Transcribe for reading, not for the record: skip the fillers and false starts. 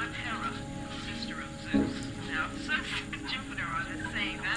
I'm Hera, sister of Zeus. Now, Zeus and Jupiter are the same.